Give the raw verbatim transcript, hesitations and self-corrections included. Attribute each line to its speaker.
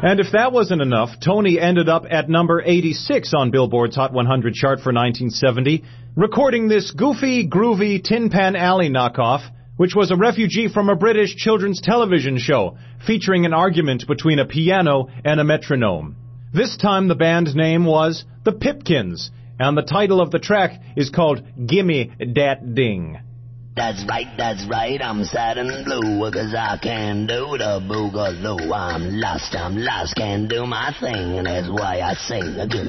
Speaker 1: And if that wasn't enough, Tony ended up at number eighty-six on Billboard's Hot one hundred chart for nineteen seventy, recording this goofy, groovy Tin Pan Alley knockoff, which was a refugee from a British children's television show featuring an argument between a piano and a metronome. This time the band's name was the Pipkins, and the title of the track is called Gimme Dat Ding.
Speaker 2: That's right, that's right, I'm sad and blue, 'cause I can't do the boogaloo. I'm lost, I'm lost, can't do my thing, and that's why I sing. Give me